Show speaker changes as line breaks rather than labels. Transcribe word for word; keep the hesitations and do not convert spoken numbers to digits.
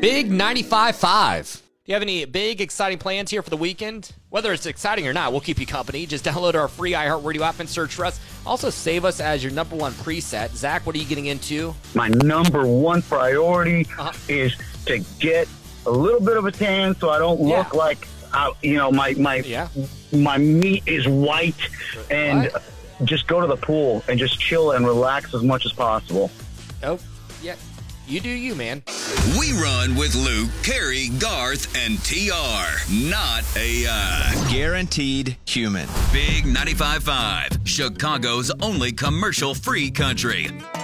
Big ninety-five point five. Do you have any big, exciting plans here for the weekend? Whether it's exciting or not, we'll keep you company. Just download our free iHeartRadio app and search for us. Also, save us as your number one preset. Zach, what are you getting into?
My number one priority
Uh-huh.
is to get a little bit of a tan so I don't
Yeah.
look like, I, you know, my my
Yeah.
my meat is white, and
What?
just go to the pool and just chill and relax as much as possible.
Oh, yeah. You do you, man.
We run with Luke, Carrie, Garth, and T R. Not A I.
Guaranteed human.
Big ninety-five point five. Chicago's only commercial-free country.